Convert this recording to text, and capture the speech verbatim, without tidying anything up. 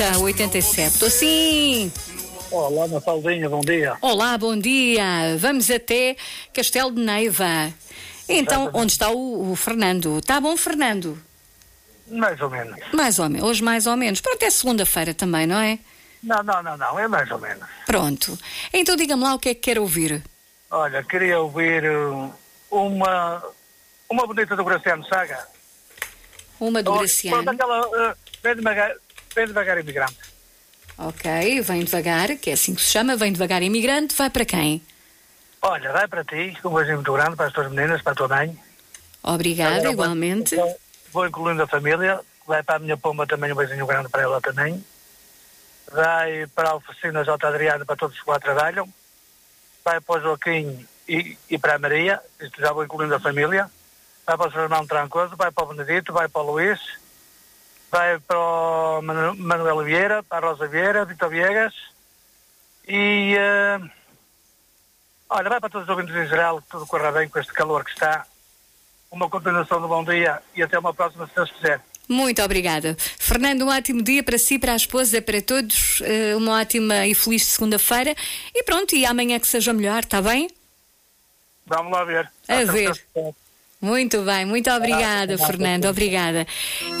A oitenta e sete. Estou sim. Olá, Mafaldinha, bom dia. Olá, bom dia. Vamos até Castelo de Neiva. Então, Exatamente. onde está o, o Fernando? Está bom, Fernando? Mais ou menos. Mais ou menos. Hoje mais ou menos. Pronto, é segunda-feira também, não é? Não, não, não, não, é mais ou menos. Pronto. Então diga-me lá o que é que quer ouvir. Olha, queria ouvir uh, uma, uma bonita do Graciano Saga. Uma do Graciano. Pronto, aquela, uh, bem devagar, bem devagar imigrante. Ok, vem devagar, que é assim que se chama, vem devagar imigrante, vai para quem? Olha, vai para ti, um beijinho muito grande para as tuas meninas, para a tua mãe. Obrigada, Agora, igualmente. Vou, vou incluindo a família, vai para a minha pomba também um beijinho grande para ela também. Vai para a oficina J. Adriano para todos os que lá trabalham. Vai para o Joaquim e, e para a Maria, isto já vou incluindo a família. Vai para o seu irmão Trancoso, vai para o Benedito, vai para o Luís, vai para o Manu, Manuel Vieira, para a Rosa Vieira, Vitor Viegas e uh, olha, vai para todos os ouvintes em geral, que tudo corra bem com este calor que está. Uma continuação do bom dia e até uma próxima, se Deus quiser. Muito obrigada. Fernando, um ótimo dia para si, para a esposa, para todos. Uma ótima e feliz segunda-feira. E pronto, e amanhã que seja melhor, está bem? Vamos lá ver. A ver. Muito bem, muito obrigada, Fernando. Obrigada.